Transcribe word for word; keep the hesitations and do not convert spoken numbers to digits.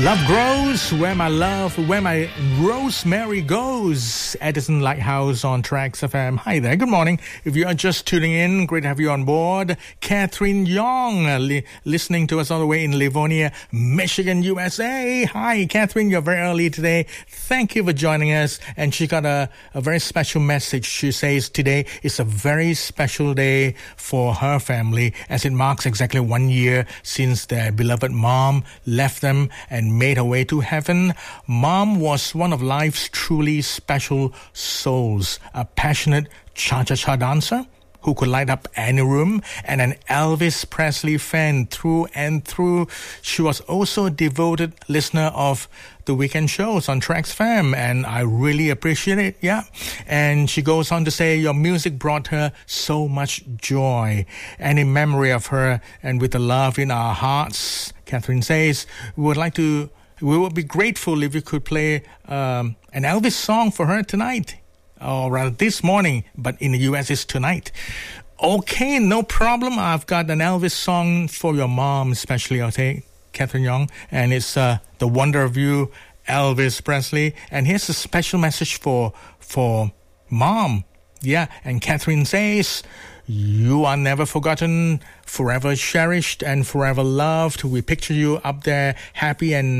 Love grows where my love, where my rosemary goes. Edison Lighthouse on Tracks F M. Hi there, good morning. If you are just tuning in, great to have you on board. Catherine Young, li- listening to us all the way in Livonia, Michigan, U S A. Hi, Catherine, you're very early today. Thank you for joining us. And she got a, a very special message. She says today is a very special day for her family, as it marks exactly one year since their beloved mom left them and made her way to heaven. Mom was one of life's truly special souls, a passionate cha-cha-cha dancer who could light up any room, and an Elvis Presley fan through and through. She was also a devoted listener of the weekend shows on Tracks F M, and I really appreciate it, yeah. And she goes on to say, your music brought her so much joy. And in memory of her, and with the love in our hearts, Catherine says, we would like to, we would be grateful if you could play um, an Elvis song for her tonight. Or rather this morning, but in the U S it's tonight. Okay, no problem. I've got an Elvis song for your mom, especially, okay, Catherine Young. And it's uh, The Wonder of You, Elvis Presley. And here's a special message for for mom. Yeah, and Catherine says, you are never forgotten, forever cherished, and forever loved. We picture you up there, happy and